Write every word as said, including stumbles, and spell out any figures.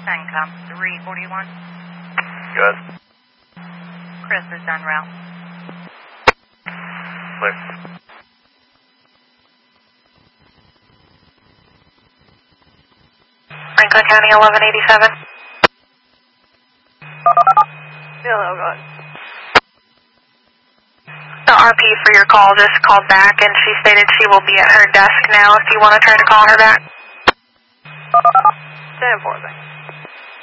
Sencom three forty-one. Good. Chris is en route. Clear. Franklin County eleven eighty-seven. Hello, go ahead. The R P for your call just called back and she stated she will be at her desk now if you want to try to call her back. ten four, thanks.